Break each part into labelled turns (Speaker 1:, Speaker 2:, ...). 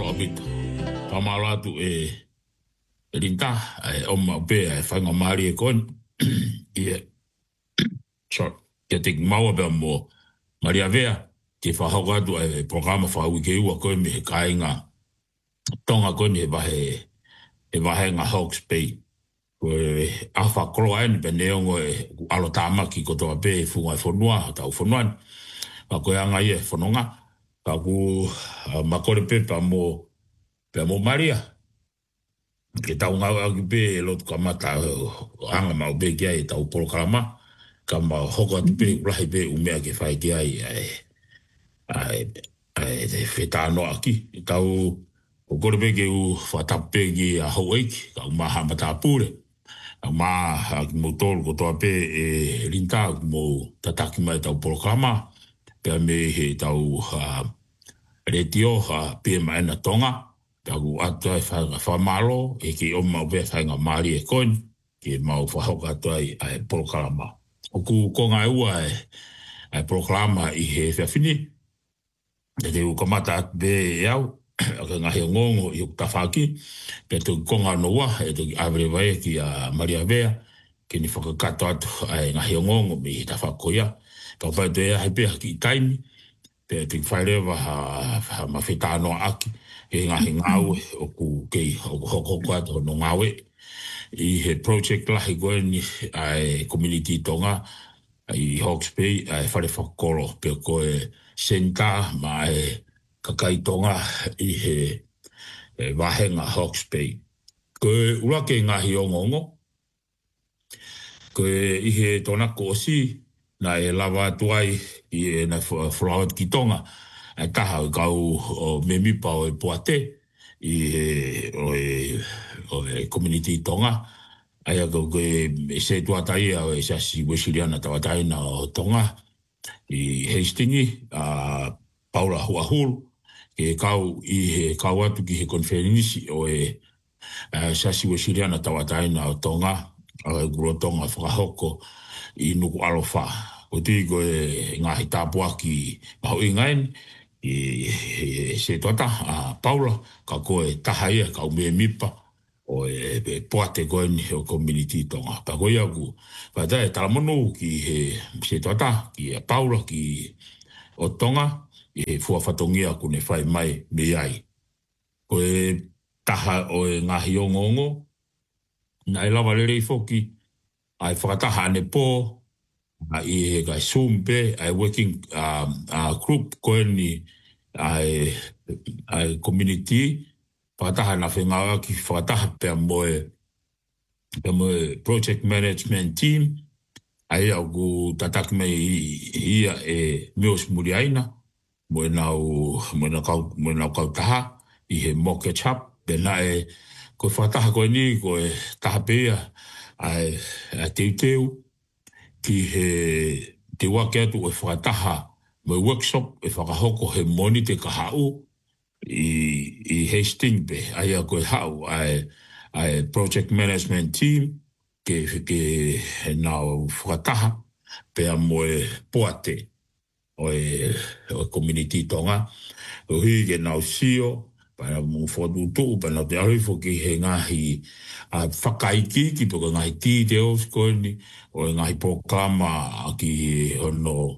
Speaker 1: abito. Pamalatu rinta oma pe fanga mari e kon e sorry ke te mau be mo Maria Vea ke fa hoga do programa fa wiki u ko me kainga tonga kon e vahe nga Hawke's Bay ko afa kroen be neongo alo tama ki ko to be funga fonua ta fonua pa ko anga ye fononga pa ku makore pe pa mo Maria ke tau ngā ki pe lot kamata anga mau be kia e tau polo kalama ka mau hoka tu pe ulahi pe umea ke whai kia ai whetā noa ki tau o kore pe ke u whatape ki a hau eiki ka umaha mata pūre ka umaha ki mo tolu ko toa pe rinta mo tataki mai tau polo kalama pe me he tau retio pe mai na tonga tagu atua fa malo e ki o mau be fa nga mari e kon ki mau fa hoka atua ai programa o ku ko nga ua ai programa i he fa fini de u komata be yau nga he ngongo i ta faki pe to ko nga no wa e to abre vai ki a Maria Vea ki ni fa ka to ai nga he ngongo mi ta fa ko ya pa fa de ai pe ki taimi pe te whaerewa ha mawhetano aki e ngahi ngāwe o ku kei hoko ato no ngāwe i he project lahi goe ni ai community tonga i Hawke's Bay ai whare whakoro pe koe senta ma e kakai tonga i he wahenga Hawke's Bay koe urake ngahi o ngongo koe i he tonako osi na e lava tuai i e na whrawat ki tonga e taha kau o me mipa o e poate i o e community tonga ai ako koe se tuatai au e sasi wesiriana tawatai na o tonga i Hastings a Paula Huahulu ke kau i he kau atu ki he konferenisi o e sasi wesiriana tawatai na o tonga a guro tonga whakahoko i nuku alofa. O te ko ngahi tāpua ki maho ingain i se tota a Paula ka koe taha ia ka ume mipa o e poate koe ni o community tonga. Pa koe aku pata e talamono ki he se tota ki a Paula ki o tonga i he fuafatongia kune whai mai me ai. Koe taha o e ngahi o ngongo na e lawa lere i foki ai whakataha ane pō i he kai sumpe ai working group koe ni ai community whakataha na whengawa ki whakataha pia moe project management team ai au ku tataki mai ia e Meos Muriaina moe nau kau taha i he moke chap pena e koe whakataha koe ni koe taha pia ai teuteu ki he te wake atu e whakataha mai workshop e whakahoko he moni te kahau i Hastings pe ai a koe hau ai project management team ke he nao whakataha pe a moe poate o community tonga o hui ke nao sio para mo fodu tu para te ahi fo ki he ngahi a whakaiki ki poko ngahi details ko ni o ngahi programa ki ono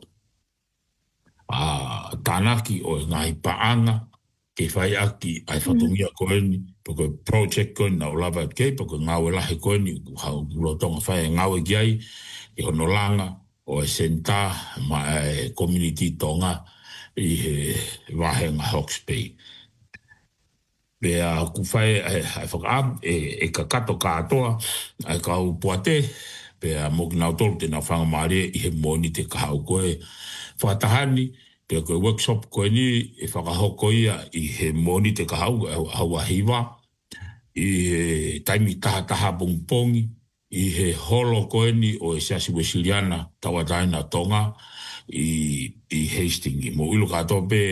Speaker 1: tanaki o ngahi paanga ke whai aki ai whatungia ko ni poko project ko na ulava ke poko ngawe lahi ko ni hau ulotonga whai ngawe giai i ono langa o senta ma community tonga i he wahenga Hawke's Bay. Pea ku whai whakaam e ka kato katoa ai kau poate pea moki nau tolu te nau whangamare i he moni te kahau koe whakatahani pea koe workshop koe ni e whakahoko ia i he moni te kahau haua hiwa i he taimi taha pongpongi i he holo koe ni o e siasi wesiliana tawataina tonga i Hastings mo ilu katoa pe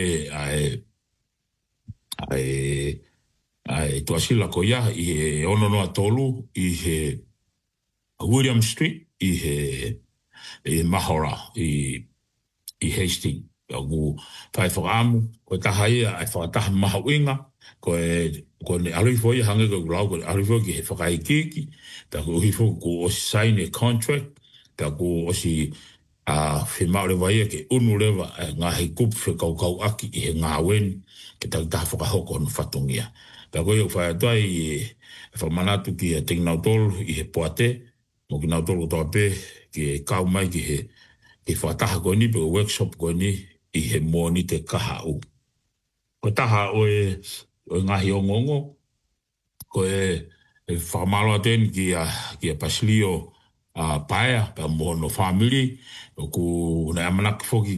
Speaker 1: ai tuasila ko ia i he ono noa tolu i he William Street i he Mahora i Hastings ku fai whakaamu, ko tahai ai whakataha mahauinga, ko ne alifo i hange ko lau, ko alifo ki he whakaikiki, ta ku uhifo ku o sign a contract, ta ku o si whemau le waia ke unu lewa ngā hei kupu whekau aki i he ngā weni, ke ta whakahoko no whatongia. Ta koe o whai atuai i whamanatu ki he tingnau i he poate, mo ki nau tolu toa pe, ki kau mai ki he whataha koe ni, pe o workshop koe ni, i he mua ni te kaha u. Ko taha o ngahi o ngongo, ko e whamalo aten ki a Pasilio paea, pa mohono family, o ku na amanaki foki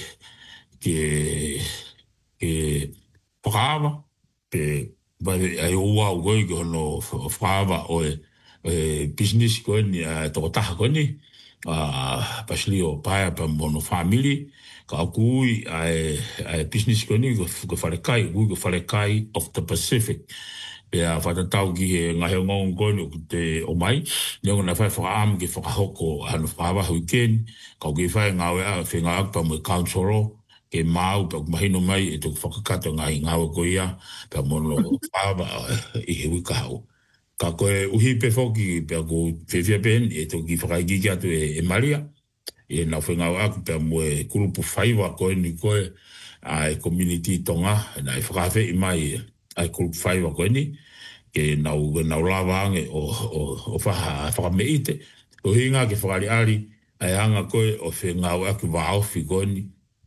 Speaker 1: ke whakaava, pe ai ua u koe ki hono whakaava o business koe ni, toko taha koe ni, Pasilio paea pa mohono family, ka kui ai business koe ni, ko wharekai of the Pacific. Pea whatatau ki he ngahe o ngongo koe ni te o mai, niongo na whai whakaamu ki whakahoko hano whakawahu i keni, kau ki whai ngawe whenga akpa mo councilor, ke mau pa kumahino mai e tuku whakakato ngai ngawe ko ia, pa mono whawa i he wikahau. Ka koe uhi pe whoki, pea ko whewhia pen, e tuki whakaigiki atu e Maria, e na whenga aku pea mo e kurupu whaiwa koe ni koe, ai community tonga, na e whakawhi i mai ai kurupu whaiwa koe ni, ke nau lawa ange o whakameite, o hinga ke whakari ai anga koe o whengau aku waofi koe ni,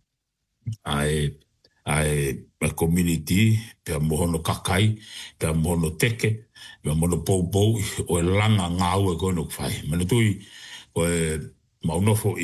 Speaker 1: ai community, pia mohono kakai, pia mohono teke, pia mohono pou, o langa ngau e koe no kwhai. Mana tui, o maunofo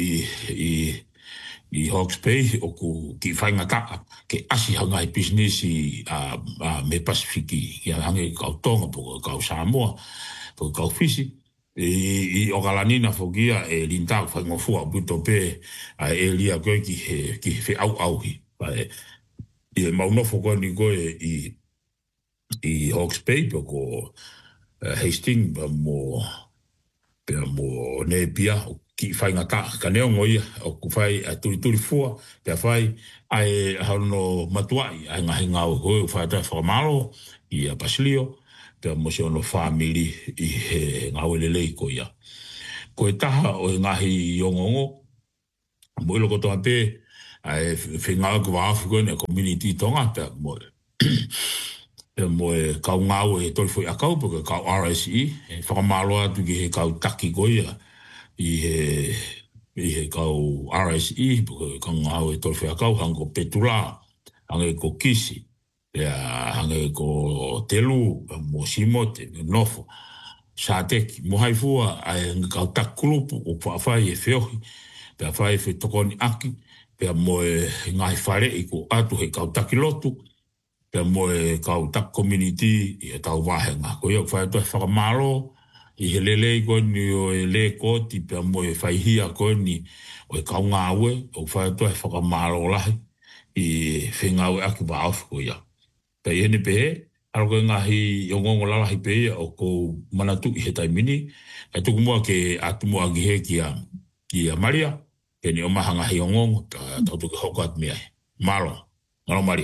Speaker 1: i Hawke's Bay, o ku ki whainga taa, ke asi hanga i business i me Pasifiki, i hange kau tonga, po kau Samoa, po kau Fisi, i o galanina fokia e lintau whaingofua, buto pe e lia koe ki he au-auhi. I maunofo koe ni koe i Hawke's Bay, po ko Hastings, pea mo ne pia, ki whainga ta, ka neo ngoia, o ku whai turi fua, pea whai ai hauno matuai, ai ngahi ngau koe, whai tai whakamalo, i a Pasilio, pea mo se ono family i he ngau elelei ko ia. Koe taha o ngahi yongongo, mo ilo kotoa pe, ai whengau ku waafu koe ne community tonga, pea mo e kau ngau e tori fui akau, pea kau RSE, e whakamalo atu ki he kau taki koe ia, i he kau RSE, ka ngau e tolwhi a kau, hango Petula, hange ko Kisi, hange ko Telu, mo Simote, Nofo, Sateki, mo haifua, ai kau takulupu, o whaafai e whiohi, pea whai e tokoni aki, pea mo e ngai whare i ko atu he kau takilotu, pea mo e kau tak community, i e tau wahenga, ko ia whai atu e whakamalo, i he lelei koe ni o e le koti pia mo e whaihia koe ni o e kaunga aue o whaetua e whakamaro lahi i whengaue aki wa aufi koe ia. Pea i hene pehe, aro koe ngahi o ngongo lalahi pehe o ko manatu i he taimini, e tuku mua ke atu mua gihe ki a Maria, ke ni o maha ngahi o ngongo, tau tuku hoko atu mea. Malo Maria.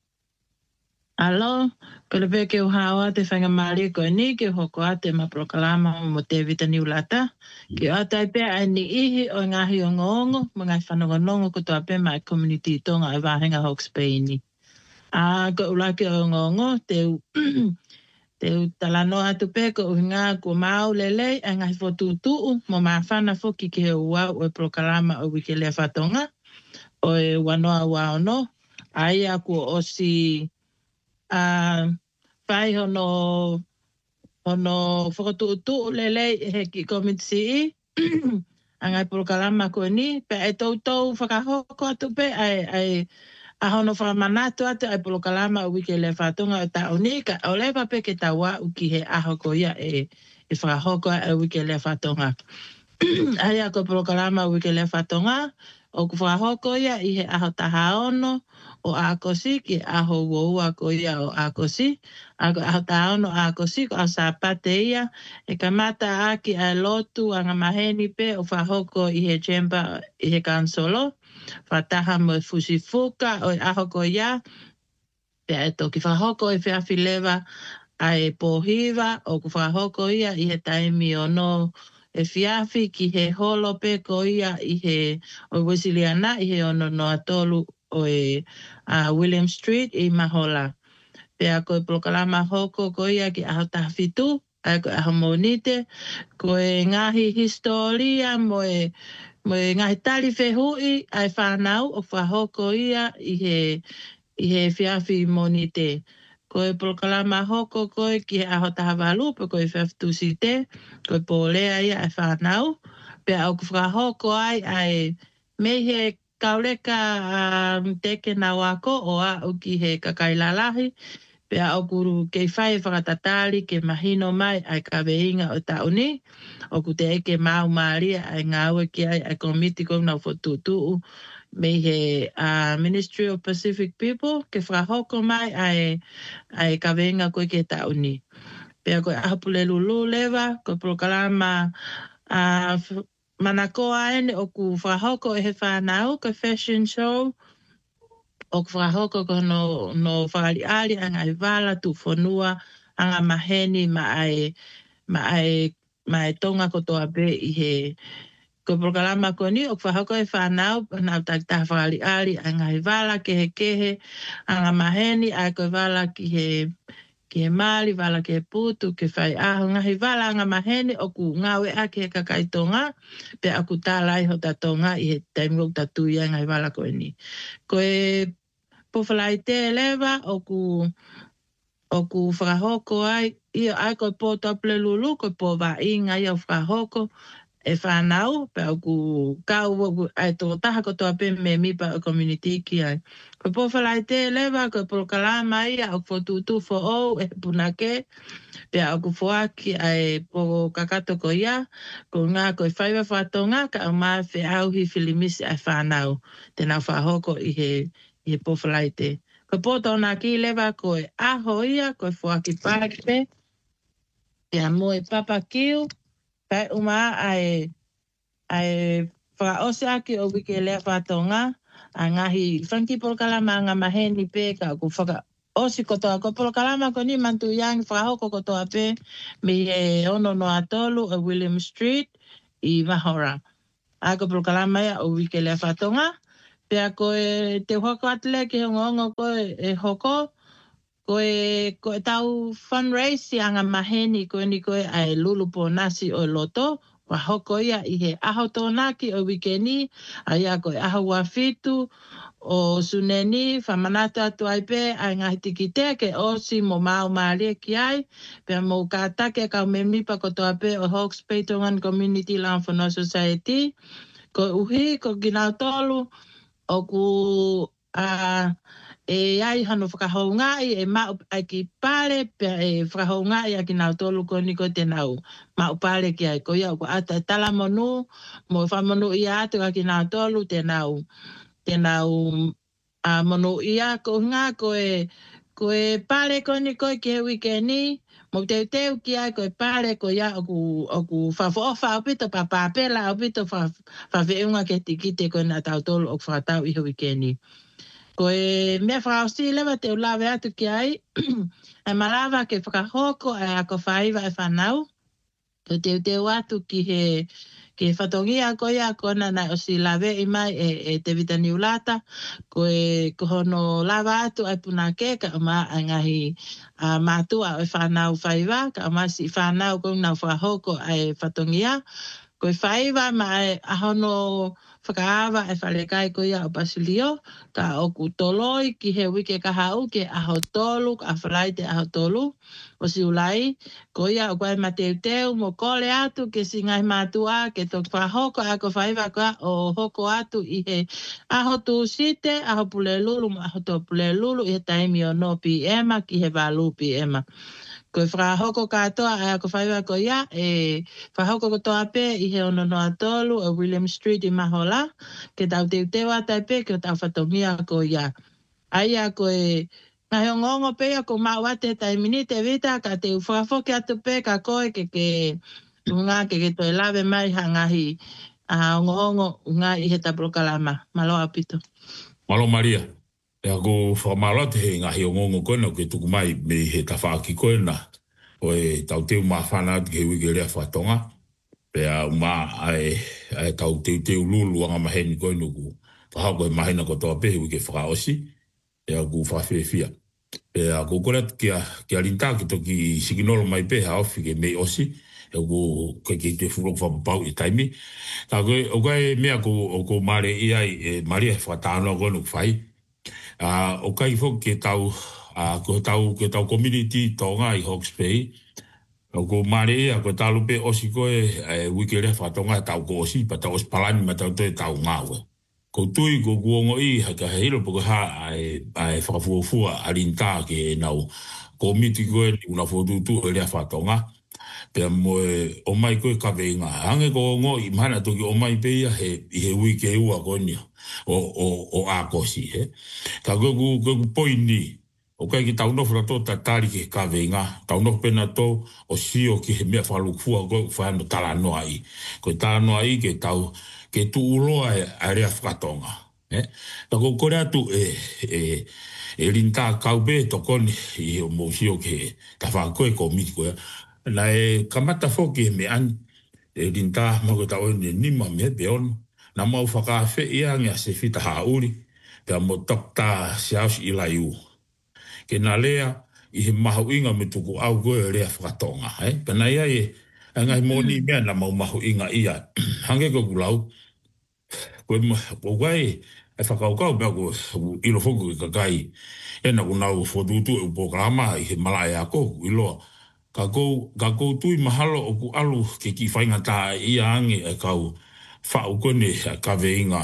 Speaker 2: Alo, pele pe ke uhawa te whainga maari koe ni, ke hoko a te maprokalama mo te vita ni ulata. Ke o tai pe ai ni ihi o ngahi o ngongo, mga whanongonongo ko toa pe mai community tonga e wahenga Hawke's Bay ni. Ko ulake o ngongo, te talano atu pe ko uhinga ko mau lelei, a ngahi fotutuu, mo mawhana foki ke he ua o e prokalama o wike lea whatonga, o e wanoa waono, ai aku o si whai hono whakatuutu lelei he ki komiti angai prokalama koe ni, pe e tautou whakahoko atu pe ai a hono whakamanatu atu ai prokalama o wike le whatonga o ta unika, o lewa pe ke taua uki he aho ko ia e whakahoko ai wike le whatonga. Ai ako prokalama o wike le whatonga, o ku whakahoko ia i he aho taha ono, o Akosi ki aho woua ko ia o Akosi. Ako aho taono Akosi ko a sapate ia. E kamata aki a lotu anga maheni pe o whahoko i he chamber i he kansolo. Whataha mo fusifuka o aho ko ia. Pea e toki whahoko e whiawhilewa a e pōhiwa o ku whahoko ia i he taimi o no e whiawhi ki he holo pe ko ia i he o Wisiliana i he ono no atolu o e William Street i Mahola. Pea ko e Polokalama hoko ko ia ki aho tahwhitu, a ko aho monite, ko e ngahi historia mo e ngahi tali whehui a e whanau o whahoko ia i he whiawhi monite. Ko e Polokalama hoko ko e ki aho tahawalu, pe ko e whiawhitusi te, ko e pōlea ia e whanau, pea au ku whahoko ai ai mei he kaureka teke na wako o au ki he kakailalahi, pea au kuru kei whai whakatatari ke mahino mai ai ka weinga o tauni, o ku te eke mau maria ai ngāwe ki ai komiti ko nau whotutuu, me he Ministry of Pacific People ke whahoko mai ai ka venga koe ke tauni. Pea koe ahapule lulu lewa, koe Polokalama manakoa ene o ku whahoko e he whanau, koe fashion show, o ku whahoko ko no whakariari anga i wala tu whanua anga maheni ma ai tonga ko toa be i he ko Polokalama ko ni o whahoko e whanau na ta whakariari anga i wala kehe anga maheni ai ko wala ki he mali, wala ki he putu, ke whai aho ngahi wala anga maheni o ku ngawe ake he kakaitonga pe aku tālai ho tatonga i he taimok tatuia ngai wala ko ni. Ko e pofalai te lewa o ku whakahoko ai ai ko po tople lulu ko po wa inga i o whakahoko e whanau, pe au ku kau ai tō taha ko toa pe me mipa o community ki ai. Ko po whalai te lewa, ko Polokalama ia au whotutu fo o e punake, pe au ku whoaki ai po kakato ko ia, ko ngā ko e whaiwa whatonga, ka au maa whi au hi whilimisi ai whanau, tēnā whahoko i he po whalai te. Ko po tōna ki lewa ko e aho ia, ko e whoaki pāki pe, pe a mo e papa kiu, pai uma ai whakaose aki o wike lea whatonga, a ngahi whanki Polokalama ngā maheni pe ka ku whakaose kotoa. Ko Polokalama ko ni mantu yang whakahoko kotoa pe mi e ono no atolu o William Street i Mahora. A ko Polokalama ia o wike lea whatonga, pe a ko e te hoko atele ki hongongo ko e hoko, ko e tau fundraise anga maheni ko ni ko ai lulu po nasi o loto, wa hoko ia i he aho tōnaki o wikeni, ai a ko e aho wafitu o suneni, whamanata atu ai pe, ai ngahi tiki te ke osi mo mau maalia ki ai, pe mo ka take ka memipa ko toa pe o Hawke's Bay Tongan Community Land for No Society, ko uhi, ko ginau tolu, o ku e ai hano whakahoungai e mau ai ki pare pe e whakahoungai a ki nau tolu ko niko te nau mau pare ki ai ko ia ko ata tala monu mo whamonu ia atu a ki nau tolu te nau monu ia ko ngā ko e pare ko niko ki he wikeni mo teu ki ai ko e pare ko ia o ku whawhoofa o pito papapela o pito whawheunga ke tikite ko na tau tolu o whakatau i he wikeni. Ko e mea whakaosi lewa te ulawe atu ki ai, e malawa ke whakahoko e ako whaiva e whanau, ko te atu ki he whatongia ko ia kona na o si lawe i mai e te vitani ulata, ko e hono lawa atu ai punake ka ama ngahi mātua o e whanau whaiva, ka ama si whanau ko ngā whakahoko ai whatongia, ko e whaiva ma e ahono whakaawa e whalekai ko ia o Basilio, ka o ku toloi ki he wike kahau ke aho tolu, ka whalai te aho tolu, o si ulai, ko ia o koe mateu mo kole atu ke singai mātua, ke tok whahoko ako whaiva koa o hoko atu i he aho tu site, aho pulelulu, aho to pulelulu, i he taimi o no PM, ki he walu PM. Ko whakahoko katoa a ko whaiwa ko ia e whahoko kotoa pe i he ono no atolu o William Street i Mahola ke tau teu tai pe ke tau whatongia ko ia. Aia koe ngai ngongo pe ko mawate tai minite vita ka te ufafoke atu pe ka koe ke unga ke to lave mai hangahi a ngongo unga I he taprokalama malo apito.
Speaker 1: Malo Maria. E ako whamalote he ngahi o ngongo koena ke tuku mai me he tawhaaki koena. O e tau teu maa whana ke wike rea whatonga. Pea uma ai tau teu lulu anga maheni koena ku. Taha koe mahena ko toa pehe wike whakaosi. E ako whawhewhia. Pea ko kore kia rinta ki toki sikinolo mai peha ofi ke mei osi. E ako ke te furok whapapau I taimi. Tā koe o kai mea ko mare iai e maria whatanoa koena ku whai. O kai fo ke tau community tonga I Hawke's Bay. O ko mare ia ko talu pe osi ko wiki re fatonga tau ko osi pa tau spalani ma tau te tau ngawe. Ko tui ko guongo I haka hilo po ha ai whakafuafua arinta ke nau community ko una fotutu e rea fatonga. Pea moe o mai koe ka veinga. Hange ko ngo I mana toki o mai pe ia he wiki e ua konia. O a kosi he. Ka gogu poini o kai ki tau nofu rato ta tari ke ka veinga tau nofu pena to o sio ki he mea whalukfua go whaano tala noa I ko tala noa I ke tau ke tu uloa a rea whakatonga ka ko kore atu e rinta kaupe to koni I o mo sio ke ta whakoe ko miti koe na kamata foki me an e rinta mako tau ni nima me beon na mau whakawhi ia ngea se fita hauri pea mo tokta siaus I laiu. Ke na lea I he mahu inga me tuku au goe rea whakatonga. Pena ia ngai moni mea na mau mahu inga ia. Hange ko kulau. Koe kai whakaukau mea ko ilo foku ka kai. E na kunau fotutu e upokarama I he malai ako iloa. Ka kou tui mahalo o ku alu ke ki whainga tā ia ange e kau whau kone ka veinga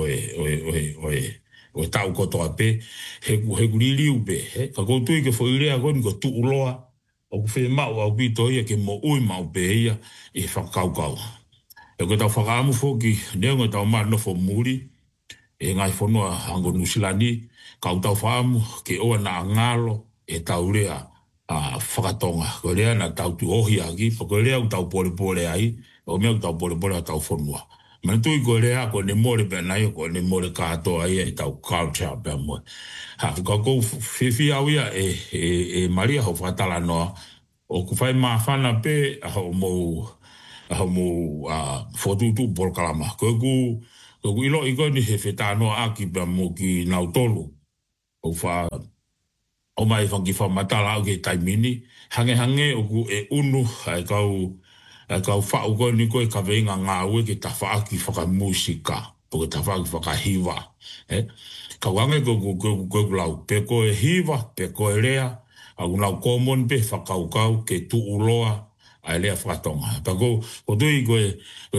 Speaker 1: o tau kotoa pe, he kuriliu pe, ka koutui ke whairea koni ko tu uloa, o ku whee mau au pito ia ke mo ui mau pe ia, I whakaukau. E ko tau whakaamu whoki, neonga tau maa nofo muri, e ngai whanua hango nusilani, kau tau whaamu ke oa na ngalo, e tau rea whakatonga, ko rea na tau tu ohi aki, ko rea u tau pole ai, o mea u tau pole tau whanua. Mana tui ko rea ko ne more pe nai ko ne more katoa ia I tau culture pe mo. Ha ko fifi au ia e Maria ho fatala no o ku fai ma fana pe ho mo fotutu por kalama. Ko ilo I ko ni he fetano aki pe mo ki nau tolu. O fa o mai fangi fa matala o ke taimini hange o ku e unu ai kau whau koe ni koe ka veinga ngā ue ke ta whaaki whakamusika, po ke ta whaaki whakahiwa. Kau ange koe lau, pe koe hiwa, pe koe rea, au lau komon pe whakaukau ke tu uloa ai lea whakatonga. Pa ko tui koe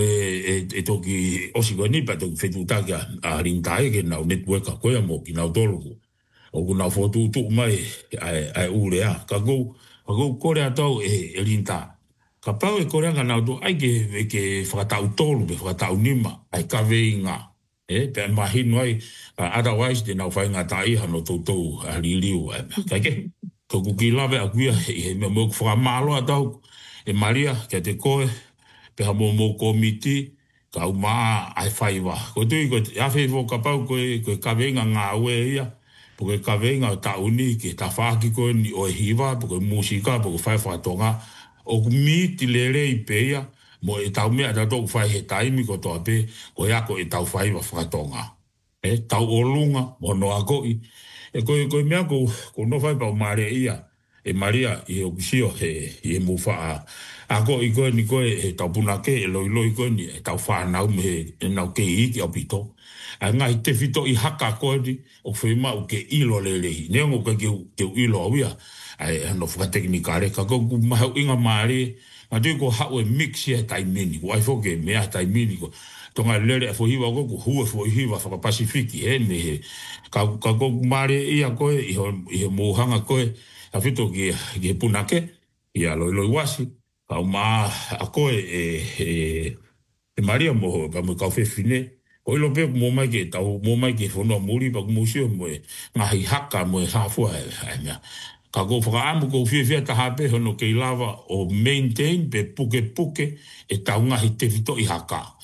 Speaker 1: e toki osi koe ni, pa toki whetutaki a rintae ke nau networka koe mo ki nau toluku. O ku nau whotutu mai ai urea. Ka kou kore atau e rintae. Ka pau e koreanga nau do ai ke whakatau tolu, ke whakatau nima, ai ka veinga. Pe mahinu ai, otherwise te nau whainga ta iha no tautou a ririu. Kai ke, ko kuki lawe a kuia, he mea mo whakamalo atau, e Maria, kia te koe, pe ha mo komiti, ka umaa ai whaiwa. Ko tui, ko te awhewho ka pau koe ka veinga ngā ue ia, po ke ka veinga o ta uni, ke ta whaaki koe ni o hiwa, po ke musika, po ke whaiwhatonga, o miti lere I peia, mo e tau mea ta tōku whai he taimi ko toa pe, ko eako e tau whai wa whakatonga. Tau olunga, mo no ako I. E koe mea ko no whai pa o Maria ia, e Maria I o kisio he mu wha ako I koe ni koe he tau punake, e loi koe ni, e tau wha nau me e nau ke iki au pito. A ngai te fito I haka koe ni, o whema o ke ilo lelehi. Neongo ke u ilo au ia, ai no fuka teknikare ka ko mahau inga mare ma te ko hau e mix ia taimini ko ai foke mea taimini ko tonga lere fo hiwa ko hua fo hiwa fa Pasifiki me ka ko mare ia ko I mohanga ko a fito ki punake ia lo wasi ka ma a ko e Maria mo ka mo ka fe fine Ko ilo pe mo mai ke tau mo mai ke fono muri pa museo mo ngahi haka mo hafu ai mea. Ka ko whakaamu ko whiwhia ta hape hono ke lava o maintain pe puke e tau ngahi te whito i haka.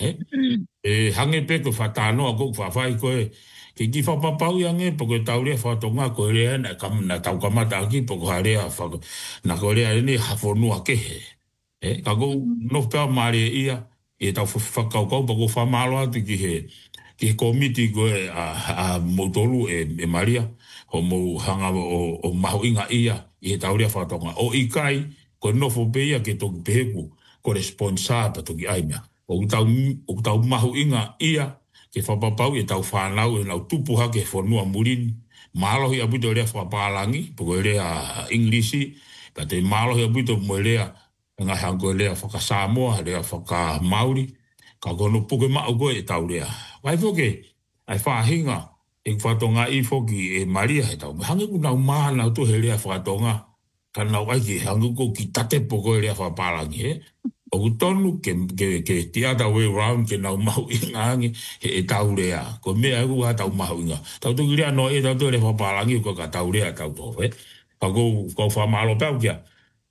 Speaker 1: E hange pe ko whatanoa ko whawhai koe ke ki whapapau i ange po ko tau rea whatonga ko rea na tau kamata aki po ko harea na ko rea ni hafonua ke he. Ka ko no pēr maare ia e tau whakaukau po ko whamalo atu ki he komiti ko a motoru e Maria o mo hanga o maho inga ia i he tau rea whatonga. O ikai ko nofo pe ia ke toki peheku ko responsa pa toki aimea. O tau mahu inga ia ke whapapau e tau whanau e nau tupu hake whanua murini. Mālohi abuto rea whapalangi, poko rea Englisi, ka te mālohi abuto mo rea ngā hanko rea whakasamoa, rea whakamauri, ka kono puke mau koe e tau rea. Wai whoke, ai whahinga, e whatonga i whoki e Maria he tau. Hangi ku nau mana tu he rea whatonga, ka nau aiki hangi ku ki tate poko rea whapalangi he. O tonu ke the other way around ke nau mau ingangi he e tau rea. Ko mea egu ha tau mau inga. Tau tuki rea no e tau tu rea whapalangi ko ka tau rea tau to. Ka ko whamalo pau kia.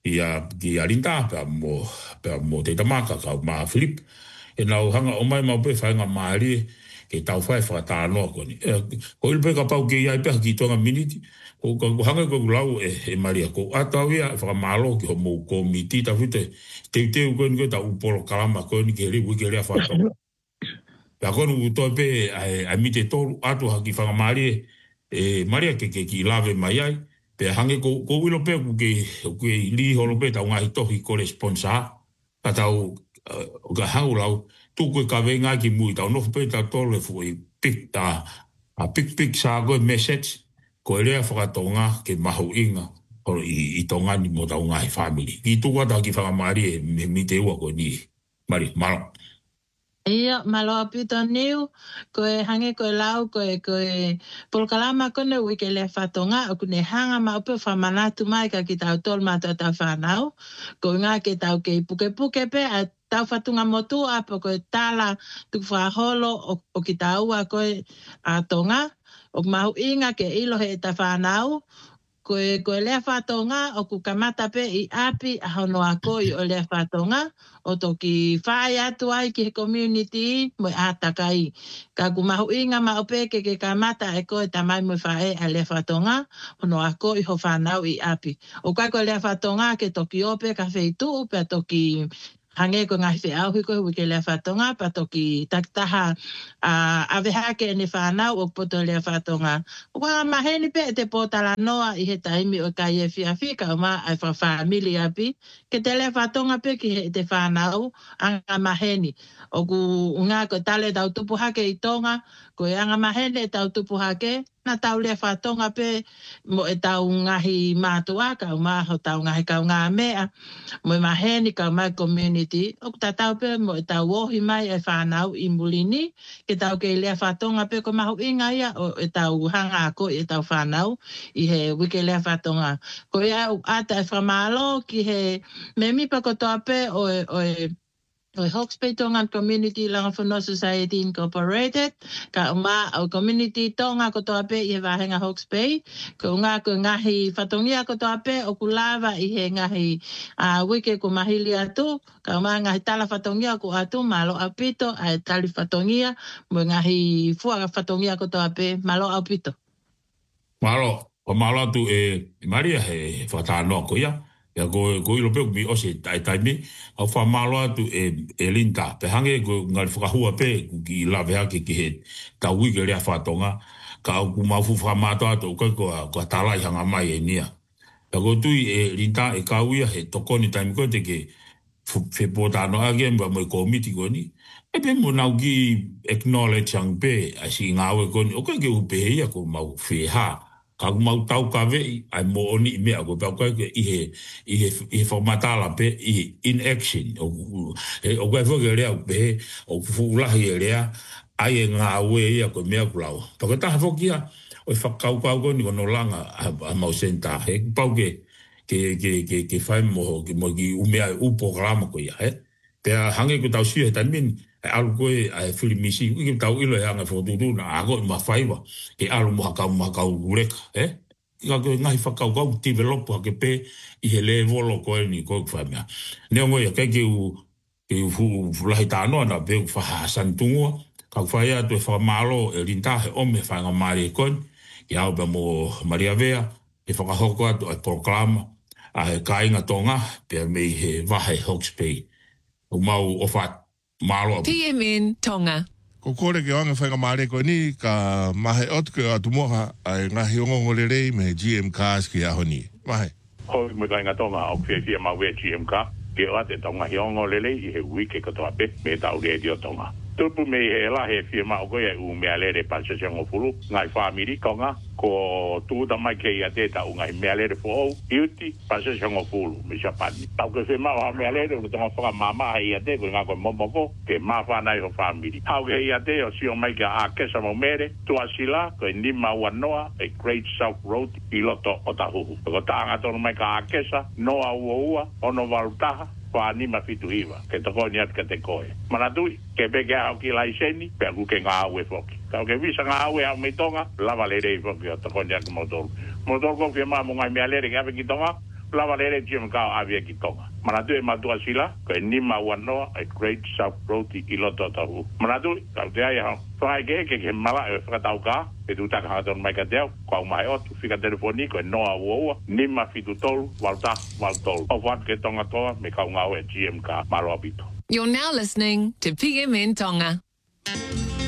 Speaker 1: Ki a rinta pia mo te tamaka ka maa Philip. E nau hanga o mai mau pe whainga maari ke tau whai whakatanoa koni. Ko ilpe ka pau ke iai pia ki tonga miniti. Ko hanga ko lau e Maria ko atau ia whakamalo ki ho mo komiti ta white teu koe ni koe ta upolo kalama koe ni ke ribu ke rea whatonga. Pea koe ni utoi pe ai mite toru atu haki whakamari e Maria ke ki lave mai ai. Pea hange ko wilo pe ke li holo pe tau ngahi tohi ko responsa. Ka tau ka hau lau tuku ka venga ki mui tau nofu pe tau tolu e fui pik sa koe message. Ko rea whakatonga ke mahu inga i tonga ni mo tau ngahi family. Ki tuku ata ki whakamari e mi te ua ko ni Mari, malo.
Speaker 2: Ia, malo apito niu, koe hange koe lau, koe polkalama kone wike le whatonga, o kune hanga maupe whamanatu mai ka ki tau tol matua tau whanau, koe ngā ke tau ke puke pe, a tau whatunga motu apo koe tala tuku whaholo o ki tau a koe a tonga, o mahu inga ke ilo he ta whanau, koe lea whatonga o ku kamata pe i api a hono a koe o lea whatonga, o toki whae atu ai ki he community mo atakai. Ka ku mahu inga ma ope ke kamata e koe tamai mo whae a lea whatonga, hono a koe ho whanau i api. O kai koe lea whatonga ke toki ope ka wheitu, pe toki hange ko ngahi whi auhi koe wike lea whatonga, pa toki taktaha aveha ke ne whanau o poto lea whatonga. O ka maheni pe te potala noa i he taimi o kai e whiawhika o ma ai whawhamili api, ke te lea whatonga pe ki he te whanau anga maheni. O ku ngā ko tale tau tupu hake i tonga, ko e anga maheni e tau tupu hake, na tau lea whatonga pe mo e tau ngahi mātua, kau maho tau ngahi kau ngā mea, mo e maheni kau mai community, o ta tau pe mo e tau ohi mai e whanau i mulini, ke tau ke lea whatonga pe ko mahu inga ia, o e tau hanga ko e tau whanau, i he wike lea whatonga. Ko e au ata e whamalo ki he me mipa ko toa pe o Hawke's Bay Tongan Community Langa Whanau Society Incorporated, ka uma au community tonga ko toa pe i he wahenga Hawke's Bay, ko ngā ko ngahi whatongia ko toa pe o kulawa i he ngahi wike ko mahili atu, ka uma ngahi tala whatongia ko atu, malo au pito, ai tali whatongia, mo ngahi fuaga whatongia ko toa pe, malo au pito.
Speaker 1: Malo, o malo atu e Maria he whatanoa ko ia. Ya ko ilo pe mi ose tai mi au fa malo atu e linta pe hange ko ngal whakahua pe ki lave hake ki he ta wike rea whatonga ka au ku mau fa mato atu ko talai hanga mai e nia ya ko tui e linta e kauia he tokoni taimi ko te ke whepota no age mba mo komiti ko ni e pe mo nau ki acknowledge ang pe asi ngawe ko ni o ke upe ia ko mau wheha ka mau tau ka vei ai mo oni mea ko tau ka i he formatala pe i in action o ka foke rea pe o fulahi rea ai ngā we ia ko mea kulau to ka taha fokia o whakau ko ni kono langa a mau senta he pau ke fai mo ki umea upo grama ko ia Pea hange ko tau sia tamin alu koe ai filimisi ki tau ilo hanga fotutu na ago ma faiwa ke alu mo haka ureka ka ko ngai whakau kau develop ke pe I he le volo koe ni koe whamea neo ngoe ke u lahi tānoa na pe whahasan tungua kau whai atu e whamalo e rinta he ome whainga maari e koe ki au pe mo Maria Vea e whakahoko atu ai proklama a he kainga tonga pe mei he wahe Hawke's Bay o mau o wha malo.
Speaker 3: PMN Tonga.
Speaker 4: Ko kore ke wanga whainga maare koe ni ka mahe otu ke atu moha ai ngahi ongongo le rei me GM Cars ki aho ni. Mahe.
Speaker 5: Hoi me kainga tonga o whiawhia mau e GM Car ke o ate tonga hi ongo le rei I he wike katoa pe me tau radio tonga. Tupu me he la he whia mau koe e u mea lere pansa siango furu ngai whamiri konga ko tuuta mai kei a te tau ngai mea lere fo iuti pansa siango furu me siapani. Tau ke whia mau ha mea lere tonga whaka mama hei a te koe ngā koe momoko ke maa whanai ho whamiri. Hau ke hei a te o sio mai ka a kesa mo mere tua sila koe nima wanoa e Great South Road I loto o tahuhu. Ko taanga tono mai ka a kesa noa ua ono walutaha pa ni ma fitu iwa ke to ko ni at ke te koe mana tui ke be ke au ki laiseni pe ku ke nga awe foki ka ke visa nga awe au me tonga lava le rei foki to ko ni at motor ko ke ma mo ngai me ale ke ki tonga lava le rei jim ka avia ki tonga mana tui ma tua sila ke ni ma wano a Great South Road I loto tahu mana tui ka te ai ha fai ke mala e fa tau ka e tu ta ka ton mai ka teo ko mai o tu fika telefoni ko no awo ni ma fitu tol walta o wat ke tonga toa me ka ngau e GM ka malo abito.
Speaker 3: You're now listening to PMN Tonga.